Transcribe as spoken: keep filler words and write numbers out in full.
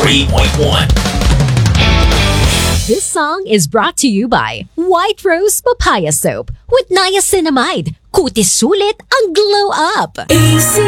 eighty-three point one. This song is brought to you by White Rose Papaya Soap with niacinamide. Kutis sulit ang glow up. Easy